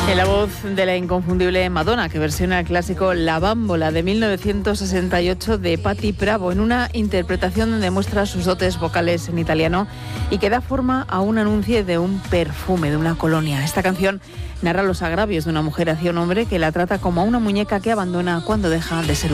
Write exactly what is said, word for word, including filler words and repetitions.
En la voz de la inconfundible Madonna, que versiona el clásico La Bambola de mil novecientos sesenta y ocho de Patti Bravo, en una interpretación donde muestra sus dotes vocales en italiano y que da forma a un anuncio de un perfume, de una colonia. Esta canción narra los agravios de una mujer hacia un hombre que la trata como a una muñeca que abandona cuando deja de ser